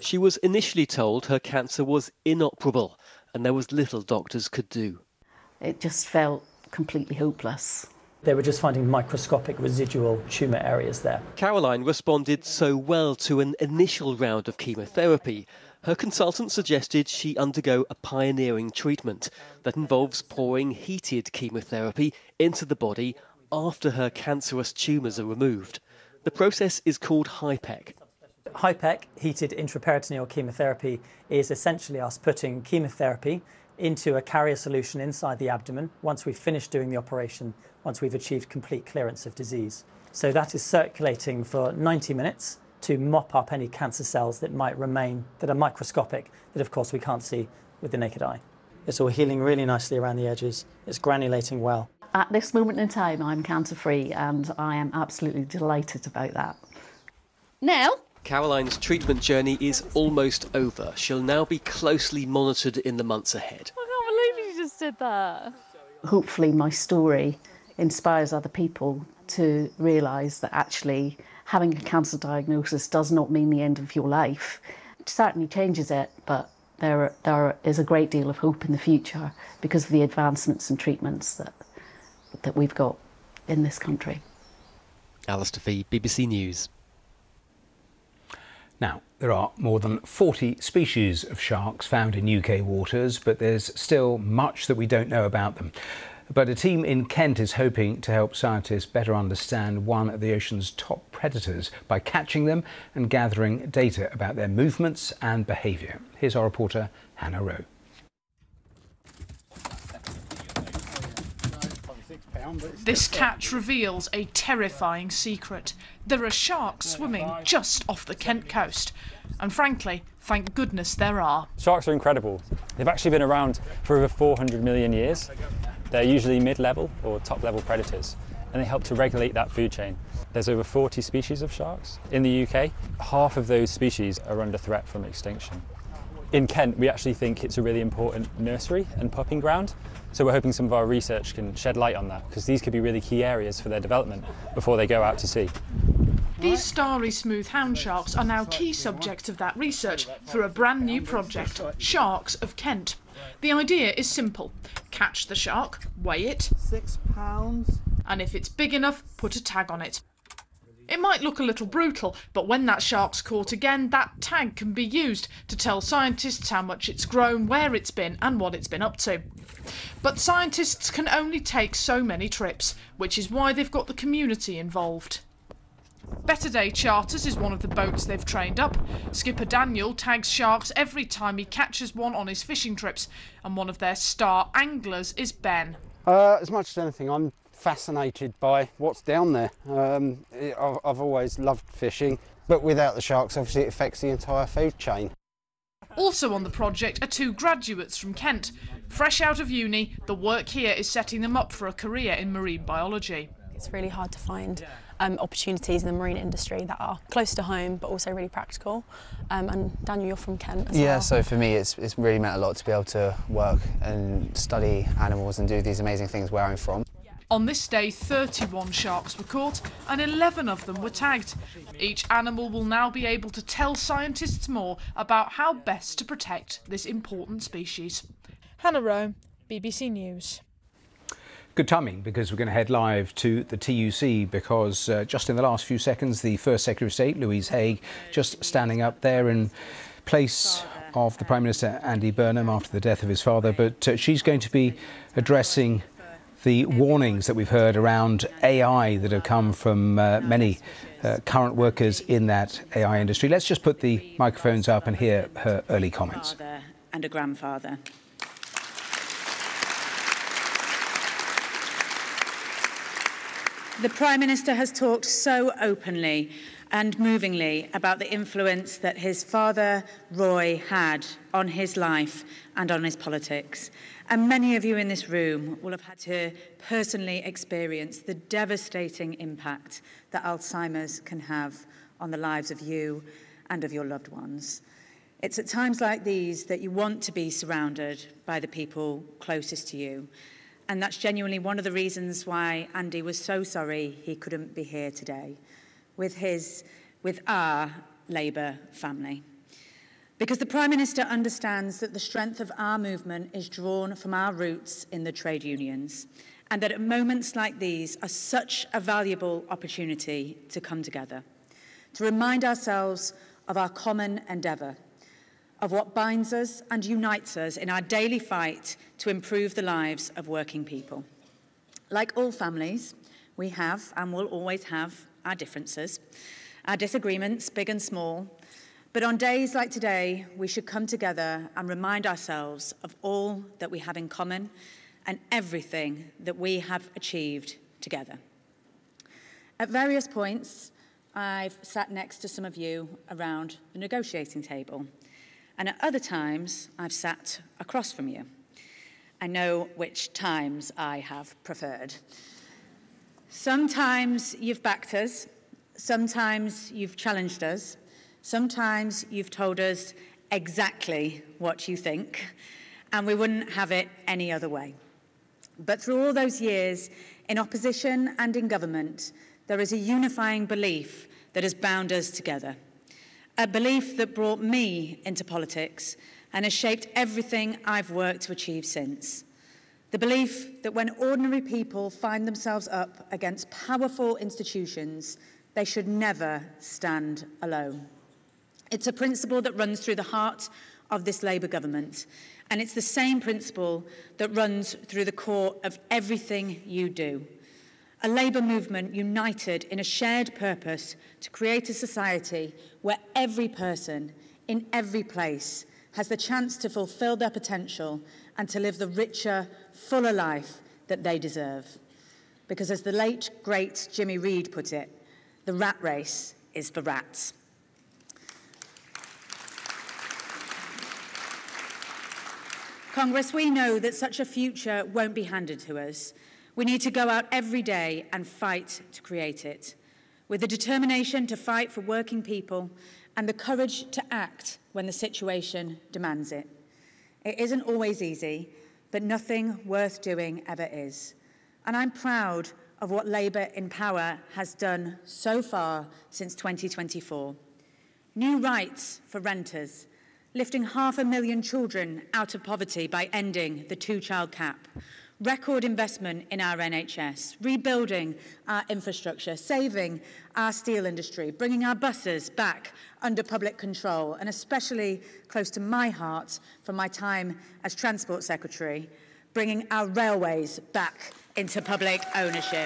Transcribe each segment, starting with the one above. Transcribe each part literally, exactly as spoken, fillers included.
She was initially told her cancer was inoperable and there was little doctors could do. It just felt completely hopeless. They were just finding microscopic residual tumour areas there. Caroline responded so well to an initial round of chemotherapy. Her consultant suggested she undergo a pioneering treatment that involves pouring heated chemotherapy into the body after her cancerous tumours are removed. The process is called HIPEC. HIPEC, heated intraperitoneal chemotherapy, is essentially us putting chemotherapy into a carrier solution inside the abdomen once we've finished doing the operation, once we've achieved complete clearance of disease. So that is circulating for ninety minutes to mop up any cancer cells that might remain, that are microscopic, that of course we can't see with the naked eye. It's all healing really nicely around the edges. It's granulating well. At this moment in time, I'm cancer-free and I am absolutely delighted about that. Now, Caroline's treatment journey is almost over. She'll now be closely monitored in the months ahead. I can't believe you just did that. hopefully my story inspires other people to realise that actually having a cancer diagnosis does not mean the end of your life. It certainly changes it, but there, there is a great deal of hope in the future because of the advancements and treatments that, that we've got in this country. Alistair Fee, B B C News. Now, there are more than forty species of sharks found in U K waters, but there's still much that we don't know about them. But a team in Kent is hoping to help scientists better understand one of the ocean's top predators by catching them and gathering data about their movements and behaviour. Here's our reporter, Hannah Rowe. This catch reveals a terrifying secret. There are sharks swimming just off the Kent coast. And frankly, thank goodness there are. Sharks are incredible. They've actually been around for over four hundred million years. They're usually mid-level or top-level predators, and they help to regulate that food chain. There's over forty species of sharks in the U K. Half of those species are under threat from extinction. In Kent, we actually think it's a really important nursery and pupping ground. So we're hoping some of our research can shed light on that, because these could be really key areas for their development before they go out to sea. These starry smooth hound sharks are now key subjects of that research through a brand new project, Sharks of Kent. The idea is simple. Catch the shark, weigh it, six pounds, and if it's big enough, put a tag on it. It might look a little brutal, but when that shark's caught again, that tag can be used to tell scientists how much it's grown, where it's been, and what it's been up to. But scientists can only take so many trips, which is why they've got the community involved. Better Day Charters is one of the boats they've trained up. Skipper Daniel tags sharks every time he catches one on his fishing trips, and one of their star anglers is Ben. Uh, as much as anything, I'm fascinated by what's down there. Um, it, I've, I've always loved fishing, but without the sharks, obviously it affects the entire food chain. Also on the project are two graduates from Kent. Fresh out of uni, the work here is setting them up for a career in marine biology. It's really hard to find um, opportunities in the marine industry that are close to home but also really practical. Um, and Daniel, you're from Kent as yeah, well. So for me it's, it's really meant a lot to be able to work and study animals and do these amazing things where I'm from. On this day, thirty-one sharks were caught and eleven of them were tagged. Each animal will now be able to tell scientists more about how best to protect this important species. Hannah Rowe, B B C News. Good timing, because we're going to head live to the T U C, because uh, just in the last few seconds, the First Secretary of State, Louise Haigh, just standing up there in place of the Prime Minister, Andy Burnham, after the death of his father. But uh, she's going to be addressing the warnings that we've heard around A I that have come from uh, many uh, current workers in that A I industry. Let's just put the microphones up and hear her early comments. Father and a grandfather. The Prime Minister has talked so openly and movingly about the influence that his father, Roy, had on his life and on his politics. And many of you in this room will have had to personally experience the devastating impact that Alzheimer's can have on the lives of you and of your loved ones. It's at times like these that you want to be surrounded by the people closest to you. And that's genuinely one of the reasons why Andy was so sorry he couldn't be here today with his, with our Labour family. Because the Prime Minister understands that the strength of our movement is drawn from our roots in the trade unions, and that at moments like these are such a valuable opportunity to come together, to remind ourselves of our common endeavour, of what binds us and unites us in our daily fight to improve the lives of working people. Like all families, we have and will always have our differences, our disagreements, big and small. But on days like today, we should come together and remind ourselves of all that we have in common and everything that we have achieved together. At various points, I've sat next to some of you around the negotiating table, and at other times, I've sat across from you. I know which times I have preferred. Sometimes you've backed us, sometimes you've challenged us, sometimes you've told us exactly what you think, and we wouldn't have it any other way. But through all those years, in opposition and in government, there is a unifying belief that has bound us together, a belief that brought me into politics and has shaped everything I've worked to achieve since. The belief that when ordinary people find themselves up against powerful institutions, they should never stand alone. It's a principle that runs through the heart of this Labour government, and it's the same principle that runs through the core of everything you do. A Labour movement united in a shared purpose to create a society where every person, in every place, has the chance to fulfil their potential and to live the richer, fuller life that they deserve. Because as the late, great Jimmy Reed put it, the rat race is for rats. Congress, we know that such a future won't be handed to us. We need to go out every day and fight to create it, with the determination to fight for working people and the courage to act when the situation demands it. It isn't always easy, but nothing worth doing ever is. And I'm proud of what Labour in power has done so far since twenty twenty-four. New rights for renters, lifting half a million children out of poverty by ending the two-child cap, record investment in our N H S, rebuilding our infrastructure, saving our steel industry, bringing our buses back under public control, and especially close to my heart from my time as Transport Secretary, bringing our railways back into public ownership.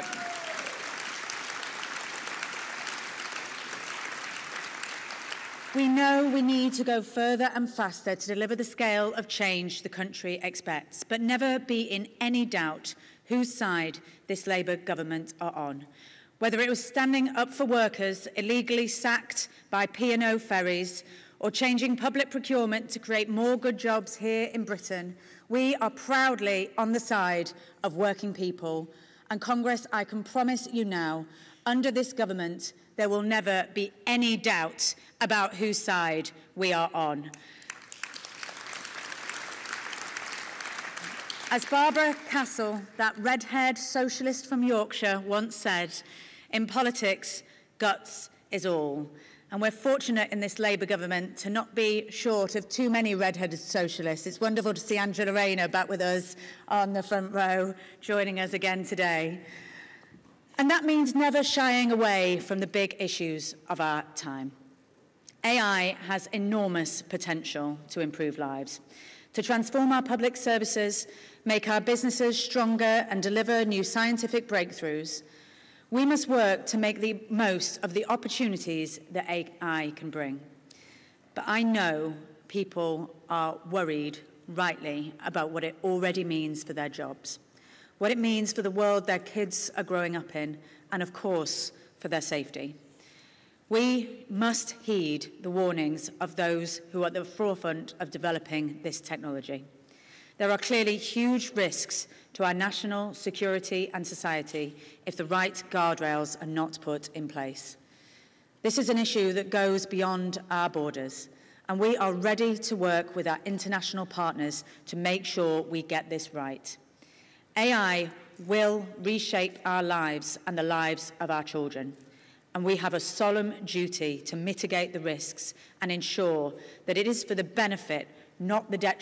We know we need to go further and faster to deliver the scale of change the country expects, but never be in any doubt whose side this Labour government are on. Whether it was standing up for workers illegally sacked by P and O ferries or changing public procurement to create more good jobs here in Britain, we are proudly on the side of working people. And Congress, I can promise you now, under this government, there will never be any doubt about whose side we are on. As Barbara Castle, that red-haired socialist from Yorkshire, once said, in politics, guts is all. And we're fortunate in this Labour government to not be short of too many red-headed socialists. It's wonderful to see Angela Rayner back with us on the front row, joining us again today. And that means never shying away from the big issues of our time. A I has enormous potential to improve lives, to transform our public services, make our businesses stronger and deliver new scientific breakthroughs. We must work to make the most of the opportunities that A I can bring. But I know people are worried, rightly, about what it already means for their jobs, what it means for the world their kids are growing up in, and of course, for their safety. We must heed the warnings of those who are at the forefront of developing this technology. There are clearly huge risks to our national security and society if the right guardrails are not put in place. This is an issue that goes beyond our borders, and we are ready to work with our international partners to make sure we get this right. A I will reshape our lives and the lives of our children. and we have a solemn duty to mitigate the risks and ensure that it is for the benefit, not the detriment